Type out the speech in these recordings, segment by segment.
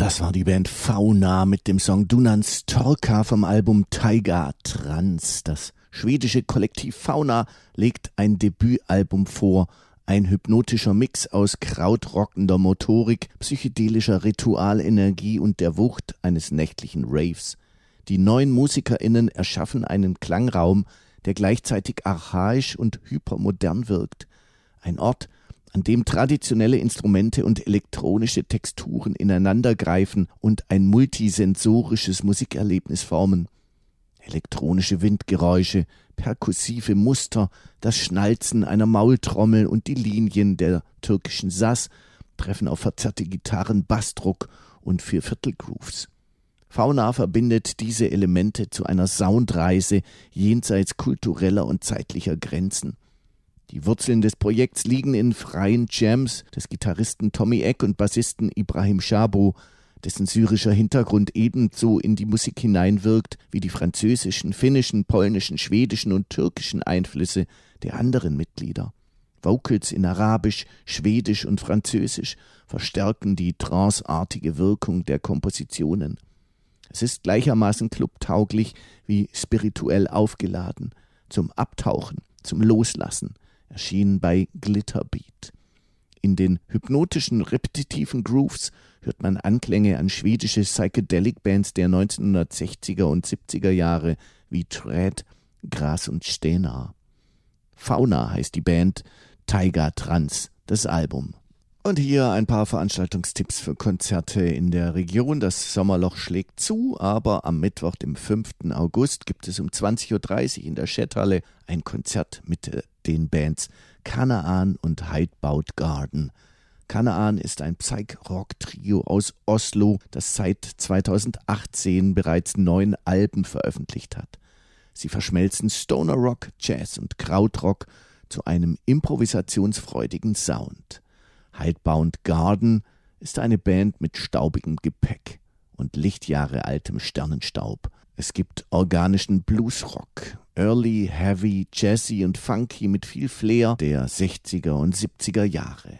Das war die Band Fauna mit dem Song Dunan Storka vom Album Taiga Trans. Das schwedische Kollektiv Fauna legt ein Debütalbum vor. Ein hypnotischer Mix aus krautrockender Motorik, psychedelischer Ritualenergie und der Wucht eines nächtlichen Raves. Die neuen MusikerInnen erschaffen einen Klangraum, der gleichzeitig archaisch und hypermodern wirkt. Ein Ort, an dem traditionelle Instrumente und elektronische Texturen ineinandergreifen und ein multisensorisches Musikerlebnis formen. Elektronische Windgeräusche, perkussive Muster, das Schnalzen einer Maultrommel und die Linien der türkischen Saz treffen auf verzerrte Gitarren, Bassdruck und Vierviertelgrooves. Fauna verbindet diese Elemente zu einer Soundreise jenseits kultureller und zeitlicher Grenzen. Die Wurzeln des Projekts liegen in freien Jams des Gitarristen Tommy Eck und Bassisten Ibrahim Shabo, dessen syrischer Hintergrund ebenso in die Musik hineinwirkt wie die französischen, finnischen, polnischen, schwedischen und türkischen Einflüsse der anderen Mitglieder. Vocals in Arabisch, Schwedisch und Französisch verstärken die tranceartige Wirkung der Kompositionen. Es ist gleichermaßen clubtauglich wie spirituell aufgeladen, zum Abtauchen, zum Loslassen, erschienen bei Glitterbeat. In den hypnotischen, repetitiven Grooves hört man Anklänge an schwedische Psychedelic-Bands der 1960er und 70er Jahre wie Träd, Gras und Stenar. Fauna heißt die Band, Taiga Trans das Album. Und hier ein paar Veranstaltungstipps für Konzerte in der Region. Das Sommerloch schlägt zu, aber am Mittwoch, dem 5. August, gibt es um 20.30 Uhr in der Schetthalle ein Konzert mit den Bands Kanaan und Hidebound Garden. Kanaan ist ein Psych-Rock-Trio aus Oslo, das seit 2018 bereits 9 Alben veröffentlicht hat. Sie verschmelzen Stoner Rock, Jazz und Krautrock zu einem improvisationsfreudigen Sound. Hidebound Garden ist eine Band mit staubigem Gepäck und Lichtjahre altem Sternenstaub. Es gibt organischen Bluesrock, Early, Heavy, Jazzy und Funky mit viel Flair der 60er und 70er Jahre.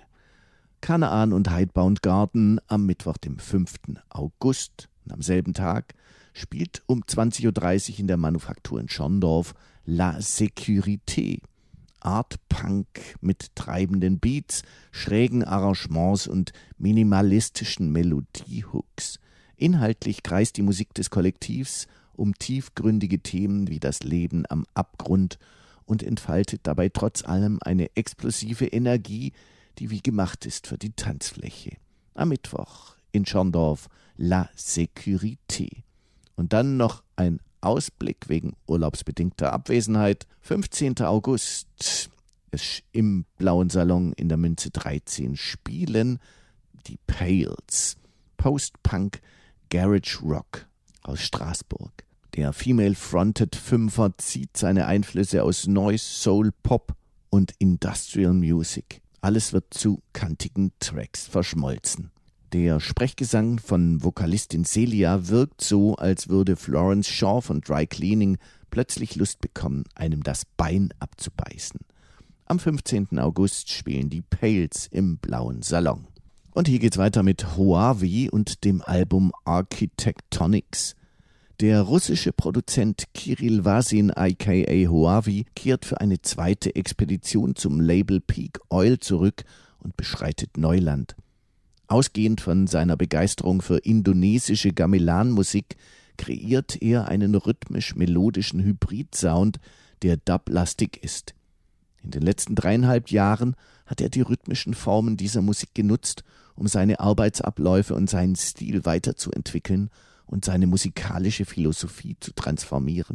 Kanaan und Hidebound Garden am Mittwoch, dem 5. August. Und am selben Tag spielt um 20.30 Uhr in der Manufaktur in Schorndorf La Sécurité. Art Punk mit treibenden Beats, schrägen Arrangements und minimalistischen Melodiehooks. Inhaltlich kreist die Musik des Kollektivs um tiefgründige Themen wie das Leben am Abgrund und entfaltet dabei trotz allem eine explosive Energie, die wie gemacht ist für die Tanzfläche. Am Mittwoch in Schorndorf La Sécurité. Und dann noch ein Ausblick wegen urlaubsbedingter Abwesenheit. 15. August ist im Blauen Salon in der Münze 13 spielen die Pales. Post-Punk Garage Rock aus Straßburg. Der Female-Fronted Fünfer zieht seine Einflüsse aus Noise, Soul, Pop und Industrial Music. Alles wird zu kantigen Tracks verschmolzen. Der Sprechgesang von Vokalistin Celia wirkt so, als würde Florence Shaw von Dry Cleaning plötzlich Lust bekommen, einem das Bein abzubeißen. Am 15. August spielen die Pales im Blauen Salon. Und hier geht's weiter mit Huawei und dem Album Architectonics. Der russische Produzent Kirill Vasin aka Huawei kehrt für eine zweite Expedition zum Label Peak Oil zurück und beschreitet Neuland. Ausgehend von seiner Begeisterung für indonesische Gamelan-Musik kreiert er einen rhythmisch-melodischen Hybrid-Sound, der dublastig ist. In den letzten 3,5 Jahren hat er die rhythmischen Formen dieser Musik genutzt, um seine Arbeitsabläufe und seinen Stil weiterzuentwickeln und seine musikalische Philosophie zu transformieren.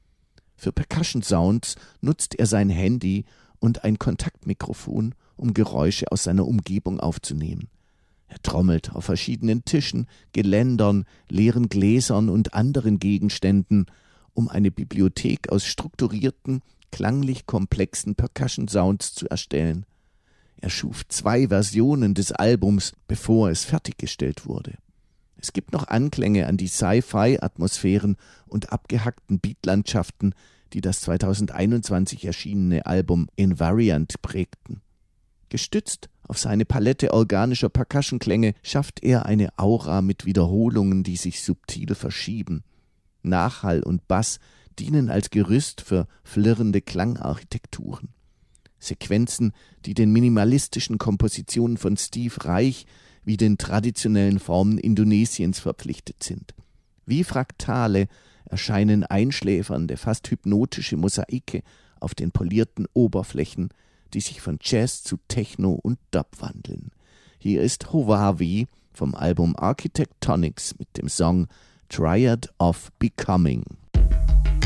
Für Percussion-Sounds nutzt er sein Handy und ein Kontaktmikrofon, um Geräusche aus seiner Umgebung aufzunehmen. Er trommelt auf verschiedenen Tischen, Geländern, leeren Gläsern und anderen Gegenständen, um eine Bibliothek aus strukturierten, klanglich komplexen Percussion-Sounds zu erstellen. Er schuf 2 Versionen des Albums, bevor es fertiggestellt wurde. Es gibt noch Anklänge an die Sci-Fi-Atmosphären und abgehackten Beatlandschaften, die das 2021 erschienene Album Invariant prägten. Gestützt Auf seine Palette organischer Percussion-Klänge schafft er eine Aura mit Wiederholungen, die sich subtil verschieben. Nachhall und Bass dienen als Gerüst für flirrende Klangarchitekturen. Sequenzen, die den minimalistischen Kompositionen von Steve Reich wie den traditionellen Formen Indonesiens verpflichtet sind. Wie Fraktale erscheinen einschläfernde, fast hypnotische Mosaike auf den polierten Oberflächen, die sich von Jazz zu Techno und Dub wandeln. Hier ist Hovavi vom Album Architectonics mit dem Song Triad of Becoming.